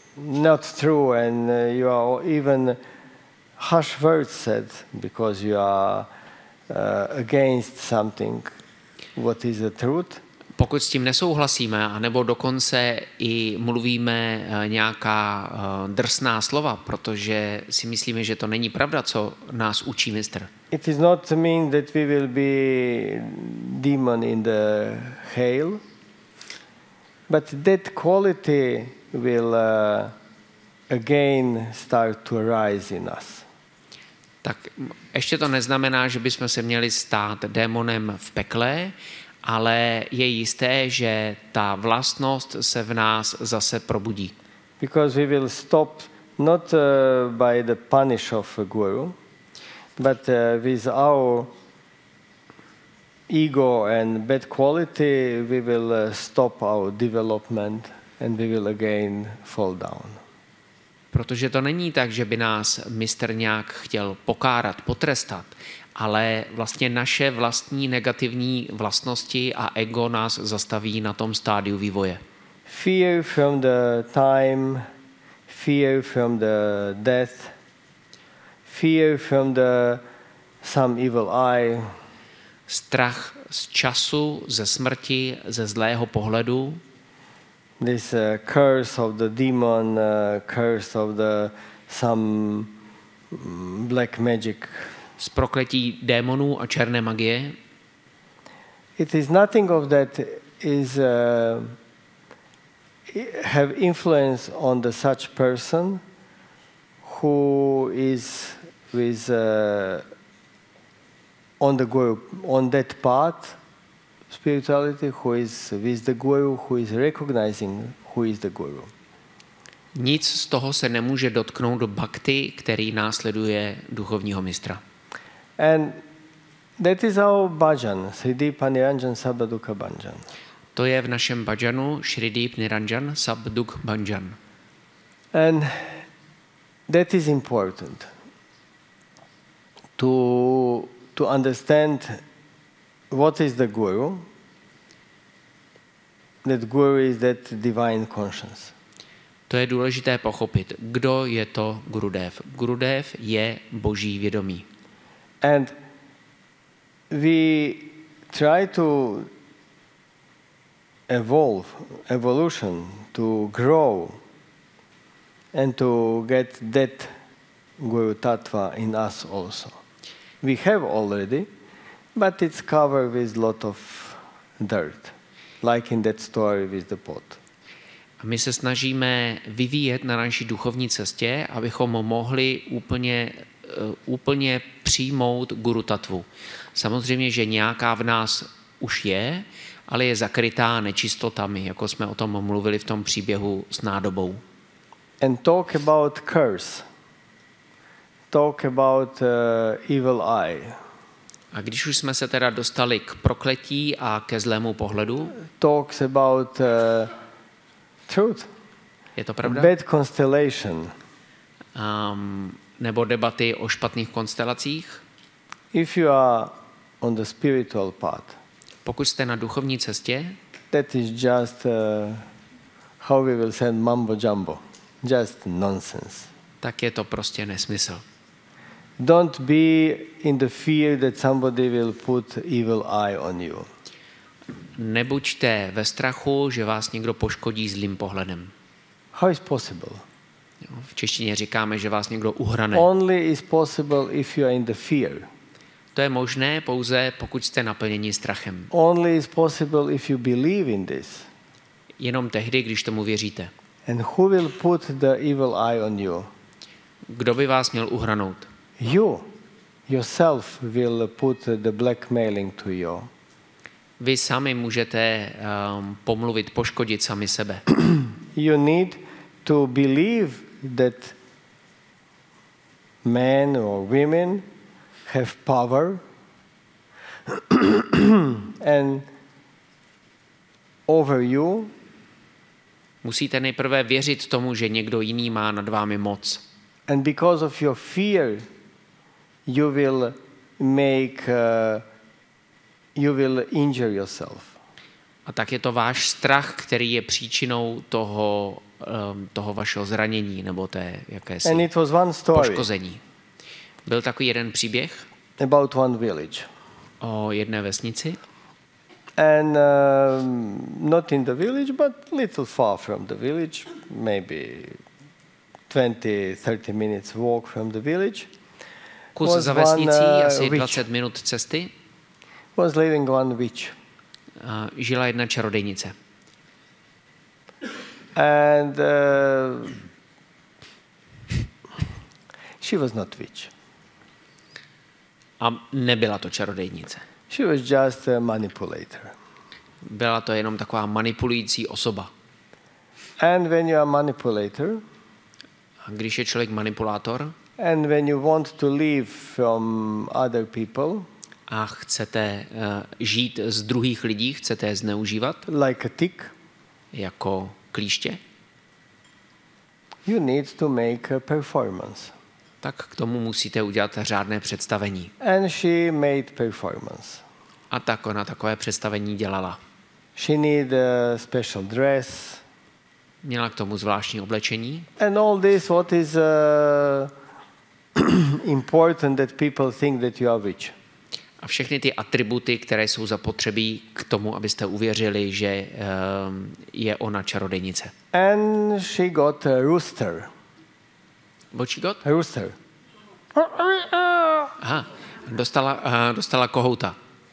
not true, and you are even harsh words said because you are against something what is the truth. Pokud s tím nesouhlasíme, anebo dokonce i mluvíme nějaká drsná slova, protože si myslíme, že to není pravda, co nás učí mistr. It is not mean that we will be demon in the hell, but that quality will again start to arise in us. Tak ještě to neznamená, že bychom se měli stát démonem v pekle, ale je jisté, že ta vlastnost se v nás zase probudí. Because we will stop not by the punish of a guru, but with our ego and bad quality, we will stop our development and we will again fall down. Protože to není tak, že by nás mistr nějak chtěl pokárat, potrestat, ale vlastně naše vlastní negativní vlastnosti a ego nás zastaví na tom stádiu vývoje. Fear from the time, fear from the death, fear from the some evil eye. Strach z času, ze smrti, ze zlého pohledu. This curse of the demon, curse of the some black magic. Z prokletí démonů a černé magie. It is nothing of that is have influence on the such person who is with on the guru, on that path spirituality, who is with the guru, who is recognizing who is the guru. Nic z toho se nemůže dotknout do bhakti, který následuje duchovního mistra. And that is our bhajan, Sridip Niranjan Sabdukha Bhajan. To je v našem bhajanu Sridip Niranjan Sabdukh Bhajan. And that is important to understand what is the guru. That guru is that divine conscience. To je důležité pochopit. Kdo je to Gurudev? Gurudev je boží vědomí. And we try to evolution, to grow and to get that Guru Tattva in us also. We have already, but it's covered with a lot of dirt, like in that story with the pot. A my se snažíme vyvíjet na naší duchovní cestě, abychom mohli úplně přijmout Guru Tattvu. Samozřejmě, že nějaká v nás už je, ale je zakrytá nečistotami, jako jsme o tom mluvili v tom příběhu s nádobou. And talk about curse. Talk about evil eye. A když už jsme se teda dostali k prokletí a ke zlému pohledu, Talks about truth. je to pravda? Bad constellation. Nebo debaty o špatných konstelacích. If you are on the spiritual path, Pokud jste na duchovní cestě, that is just how we will say mambo jumbo, just nonsense. tak je to prostě nesmysl. Don't be in the fear that somebody will put evil eye on you. Nebuďte ve strachu, že vás někdo poškodí zlým pohledem. How is possible? Jo, v češtině říkáme, že vás někdo uhrane. Only is possible if you are in the fear. To je možné pouze, pokud jste naplněni strachem. Only is possible if you believe in this. Jenom tehdy, když tomu věříte. And who will put the evil eye on you? Kdo by vás měl uhranout? You yourself will put the blackmailing to you. Vy sami můžete pomluvit, poškodit sami sebe. You need to believe that men or women have power and over you. Musíte nejprve věřit tomu, že někdo jiný má nad vámi moc. And because of your fear, you will injure yourself. A tak je to váš strach, který je příčinou toho toho vašeho zranění nebo té jakési And it was one story poškození. Byl takový jeden příběh about one village. o jedné vesnici. And not in the village, but little far from the village, maybe 20-30 minutes walk from the village. Kus Was za vesnicí, one, asi witch. 20 minut cesty, Was living one witch. žila jedna čarodejnice. And she was not witch. A nebyla to čarodejnice. She was just a manipulator. Byla to jenom taková manipulující osoba. And when you are a manipulator, A když je člověk manipulátor and when you want to live from other people, a chcete žít z druhých lidí, chcete je zneužívat like a tick, jako klíště, you need to make a performance. tak k tomu musíte udělat řádné představení. And she made performance. A tak ona takové představení dělala. She need a special dress. Měla k tomu zvláštní oblečení. And all this, what is important that people think that you are witch. A všechny ty atributy, které jsou zapotřebí k tomu, abyste uvěřili, že je ona čarodejnice. And she got a rooster. What she got? A rooster. Aha, dostala kohouta.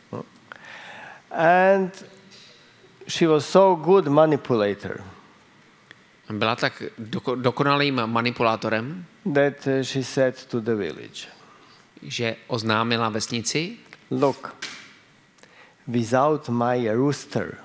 And she was so good manipulator Byla tak dokonalým manipulátorem, that she said to the village, že oznámila vesnici, look, without my rooster,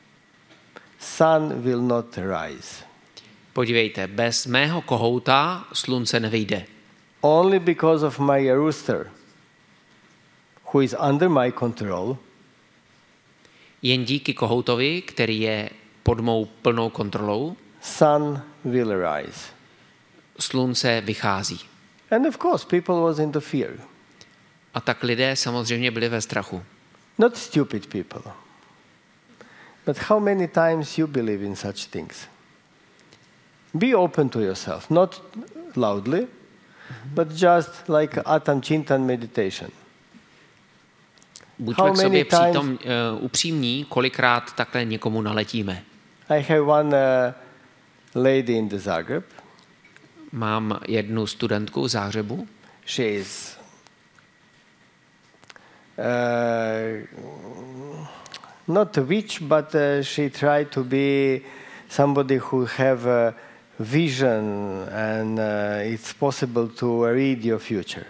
sun will not rise. podívejte, bez mého kohouta slunce nevyjde. Only because of my rooster, who is under my control, Jen díky kohoutovi, který je pod mou plnou kontrolou, sun will rise. slunce vychází. And of course, people was in the fear. A tak lidé samozřejmě byli ve strachu. Not stupid people. But how many times you believe in such things? Be open to yourself, not loudly, but just like Atam Chintan meditation. Buďme k sobě upřímní, kolikrát takhle někomu naletíme. I have one lady in the Zagreb. Mám jednu studentku v Záhřebu. She is not a witch, but she tried to be somebody who have a vision and it's possible to read your future.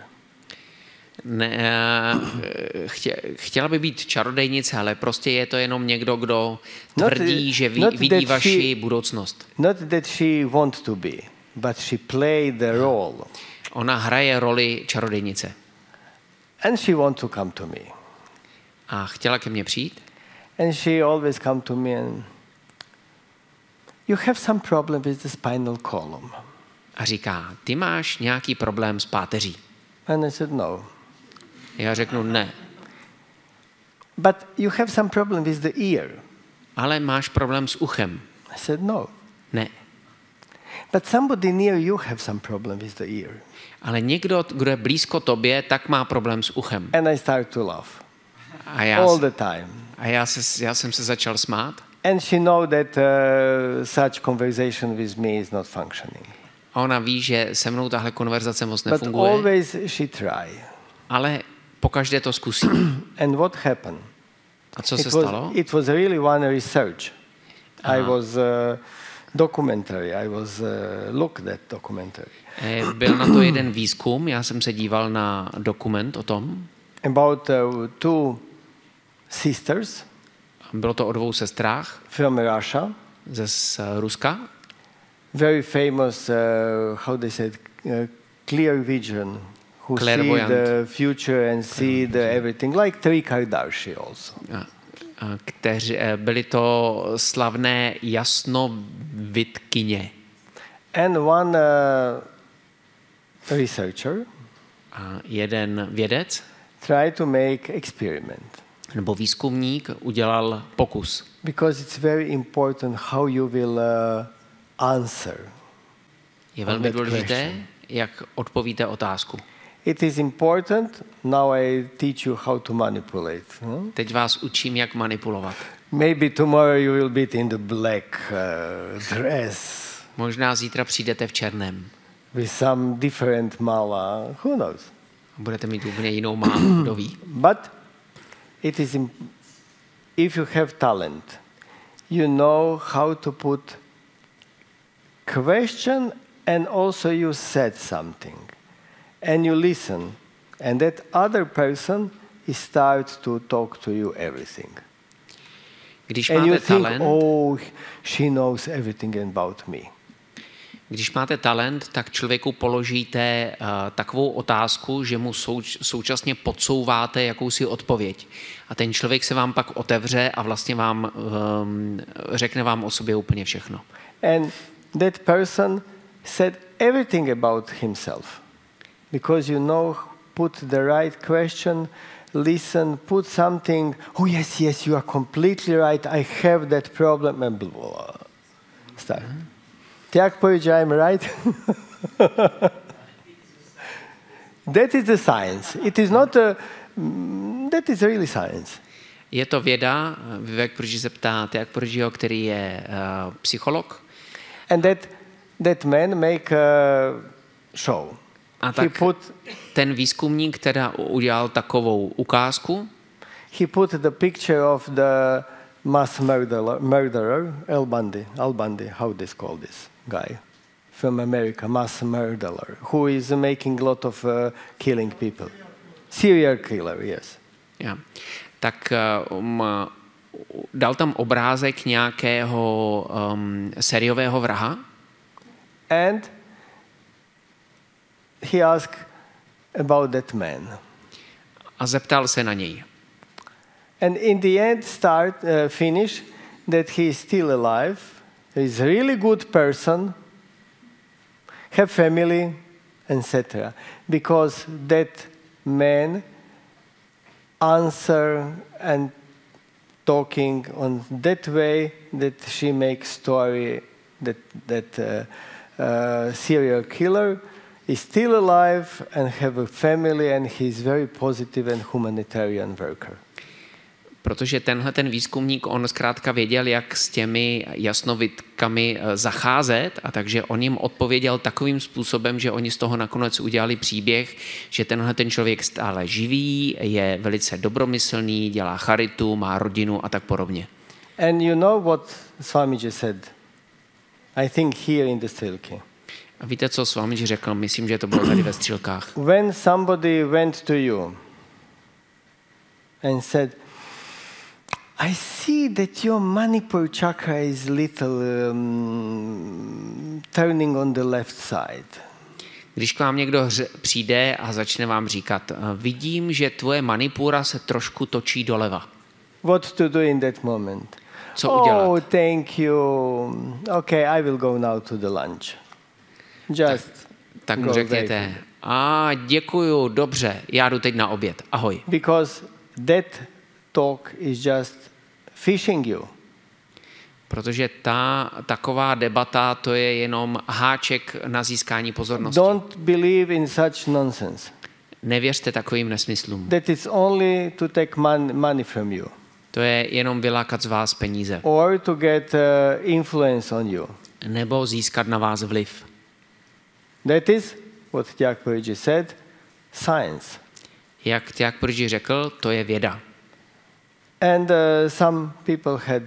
Chtěla by být čarodejnice, ale prostě je to jenom někdo, kdo tvrdí, že vidí vaši budoucnost. Not that she want to be, but she played the role. Ona hraje roli čarodejnice. And she want to come to me. A chtěla ke mně přijít. And she always come to me and you have some problem with the spinal column. A říká, ty máš nějaký problém s páteří. And I said no. Já řeknu ne. But you have some problem with the ear. Ale máš problém s uchem. I said no. Ne. But somebody near you have some problem with the ear. Ale někdo, kdo je blízko tobě, tak má problém s uchem. And I start to laugh. A All the time. já jsem se začal smát. And she know that such conversation with me is not functioning. A ona ví, že se mnou tahle konverzace moc But nefunguje. always she try. Ale pokaždé to zkusí. And what happened? A co se stalo? It was really one research. I was documentary. I was looked at documentary. Byl na to jeden výzkum, já jsem se díval na dokument o tom. About two sisters. Bylo to o dvou sestrách from Russia. Z Ruska. Very famous, how they said, clear vision. Who Clairvoyant. see the future and see the everything, like Tri Kardashi also. Byly to slavné jasnovidkyně. And one researcher, a jeden vědec, tried to make experiment. Nebo výzkumník udělal pokus. Because it's very important how you will answer. Je velmi that důležité, question. jak odpovíte otázku. It is important. Now I teach you how to manipulate. Teď vás učím, jak manipulovat. Maybe tomorrow you will be in the black dress Možná zítra přijdete v černém. with some different mala. Who knows? Budete mít úplně jinou mámu, kdo ví. But it is if you have talent, you know how to put question and also you said something. And you listen. And that other person starts to talk to you everything. Když And you máte think, talent, oh, she knows everything about me. když máte talent, tak člověku položíte takovou otázku, že mu současně podsouváte jakousi odpověď. A ten člověk se vám pak otevře a vlastně vám řekne vám o sobě úplně všechno. And that person said everything about himself. Because you know, put the right question, listen, put something, oh yes, yes, you are completely right, I have that problem, and blah, blah. Start. Jak powiedziałem, right? That is the science. It is not that is really science. Je to věda, Vivek Purdži se ptá Tyag Purdžiho, který je psycholog. And that man make a show. A tak ten výzkumník teda udělal takovou ukázku. He put the picture of the mass murderer, Al Bundy, how this call this guy from America, mass murderer, who is making a lot of killing people. Serial killer, yes. Yeah. Tak dal tam obrázek nějakého sériového vraha. And he asked about that man. A zeptal se na něj. And in the end, finish that he is still alive. He is a really good person, have family, etc. Because that man answer and talking on that way that she makes story that serial killer is still alive and have a family and he is very positive and humanitarian worker. Protože tenhle ten výzkumník, on zkrátka věděl, jak s těmi jasnovidkami zacházet, a takže on jim odpověděl takovým způsobem, že oni z toho nakonec udělali příběh, že tenhle ten člověk stále živý, je velice dobromyslný, dělá charitu, má rodinu a tak podobně. And you know what Swamiji said? I think here in the Strilky. A víte, co Swamiji řekl? Myslím, že to bylo tady ve Střílkách. When somebody went to you and said, I see that your Manipur chakra is little turning on the left side. Když k vám někdo přijde a začne vám říkat, vidím, že tvoje Manipura se trošku točí doleva. What to do in that moment? Co udělat? Oh, thank you. Okay, I will go now to the lunch. Just tak mu řekněte, děkuju, dobře, já jdu teď na oběd. Ahoj. Because that talk is just fishing you. Protože taková debata, to je jenom háček na získání pozornosti. Don't believe in such nonsense. Nevěřte takovým nesmyslům. That is only to take money from you. To je jenom vylákat z vás peníze. Or to get influence on you. Nebo získat na vás vliv. That is what Tyag Purdži said, science. Jak Tyag Purdži řekl, to je věda. And some people had,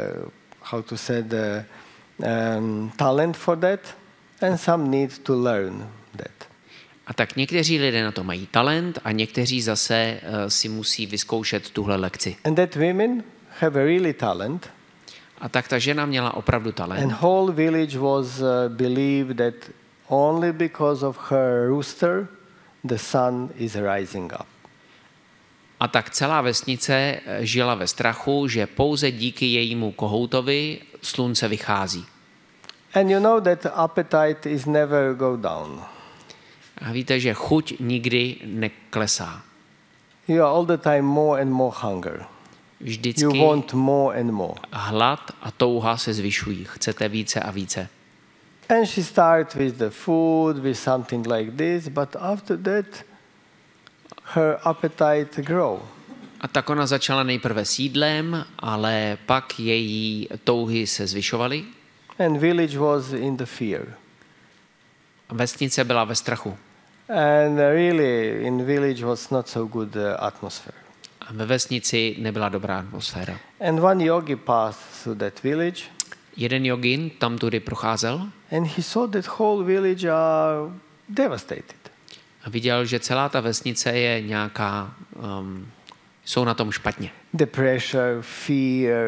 talent for that, and some need to learn that. A tak někteří lidé na to mají talent a někteří zase si musí vyzkoušet tuhle lekci. And that women have a really talent. A tak ta žena měla opravdu talent. And whole village was believed that only because of her rooster the sun is rising up. A tak celá vesnice žila ve strachu, že pouze díky jejímu kohoutovi slunce vychází. And you know that appetite is never go down. A víte, že chuť nikdy neklesá. You are all the time more and more hunger. Vždycky you want more and more. Hlad a touha se zvyšují. Chcete více a více. And she starts with the food, with something like this, but after that, her appetite grow. A tak ona začala nejprve s jídlem, ale pak její touhy se zvyšovaly. And village was in the fear. Vesnice byla ve strachu. And really, in village was not so good atmosphere. A ve vesnici nebyla dobrá atmosféra. And one yogi passed through that village. Jeden jogin tam tudy procházel And he saw that whole village are devastated. a viděl, že celá ta vesnice je nějaká, jsou na tom špatně. The pressure, fear.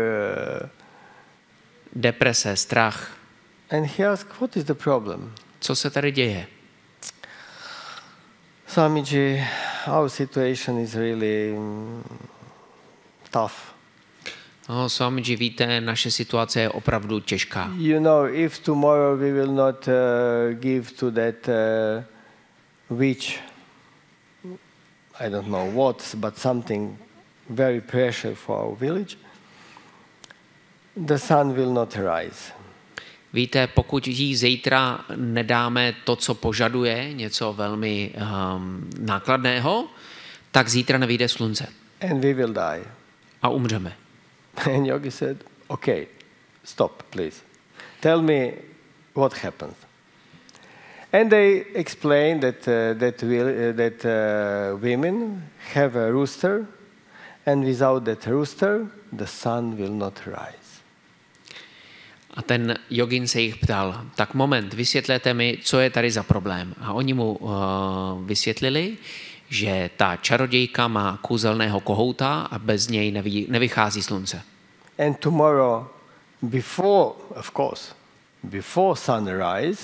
Deprese, strach. And he asked, what is the problem? Co se tady děje? Swamiji, our situation is really tough. No, Swamiji, víte, naše situace je opravdu těžká. You know, if tomorrow we will not give to that witch, I don't know what, but something very precious for our village, the sun will not rise. Víte, pokud jí zítra nedáme to, co požaduje, něco velmi nákladného, tak zítra nevyjde slunce. And we will die. A umřeme. And Yogi said, okay, stop, please. Tell me what happened. And they explained that women have a rooster, and without that rooster, the sun will not rise. A ten jogin se jich ptal, tak moment, vysvětlete mi, co je tady za problém. A oni mu vysvětlili, že ta čarodějka má kouzelného kohouta a bez něj nevychází slunce. And tomorrow, before sunrise,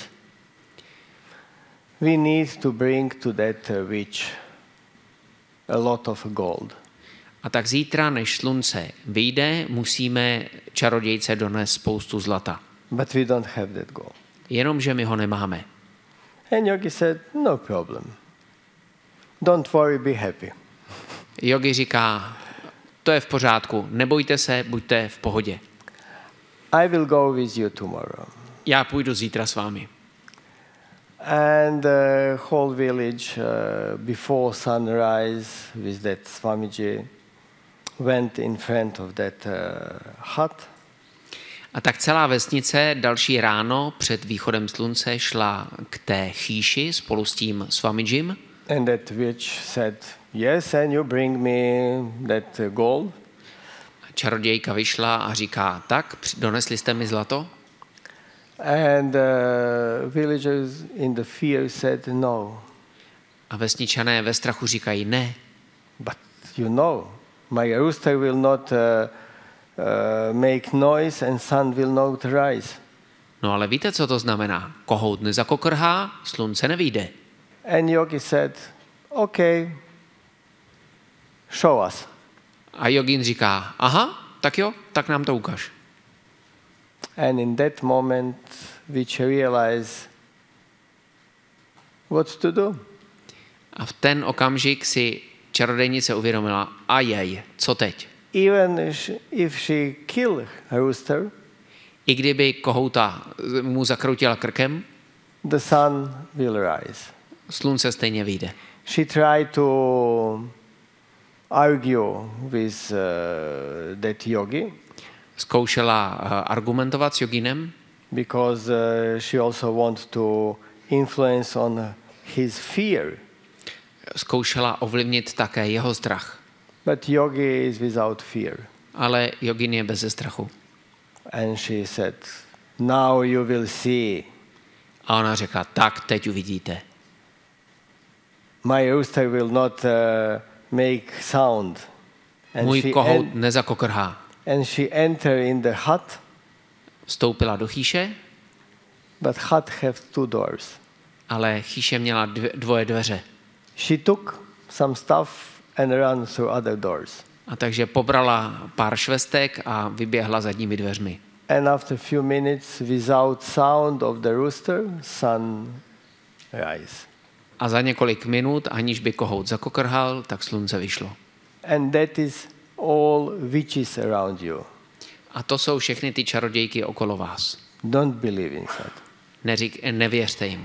we need to bring to that witch a lot of gold. A tak zítra, než slunce vyjde, musíme čarodějce donést spoustu zlata. But we don't have that gold. Jenomže my ho nemáme. And Yogi said, no problem. Don't worry, be happy. Yogi říká, to je v pořádku, nebojte se, buďte v pohodě. I will go with you tomorrow. Já půjdu zítra s vámi. And the whole village, before sunrise, with that Swamiji, went in front of that hut. A tak celá vesnice další ráno před východem slunce šla k té chýši spolu s tím Swamijim. And that witch said, yes, and you bring me that gold. Čarodějka vyšla a říká, tak, donesli jste mi zlato? And villagers in the fear said, no. A vesničané ve strachu říkají, ne. But you know, my rooster will not make noise and sun will not rise. No ale víte, co to znamená? Kohout nezakokrhá, slunce nevyjde. And Yogi said, okay, show us. A jogin říká, aha, tak jo, tak nám to ukaž. And in that moment, which realize what to do. A v ten okamžik si čarodejnice uvědomila, ajej, co teď? Even if she kill a rooster, I kdyby kohouta mu zakroutila krkem, the sun will rise. slunce stejně vyjde. She tried to argue with that yogi Zkoušela argumentovat s joginem, because she also wants to influence on his fear. zkoušela ovlivnit také jeho strach. But yogi is without fear. Ale jogin je beze strachu. And she said, now you will see. A ona řekla, tak teď uvidíte. My rooster will not make sound. Můj kohout nezakokrhá. And she entered in the hut. Vstoupila do chýše, But hut have two doors. ale chýše měla dvoje dveře. She took some stuff and ran through other doors. A takže pobrala pár švestek a vyběhla zadními dveřmi. And after a few minutes, without sound of the rooster, sun rise. A za několik minut, aniž by kohout zakokrhal, tak slunce vyšlo. And that is all witches around you. A to jsou všechny ty čarodějky okolo vás. Don't believe in that. nevěřte jim.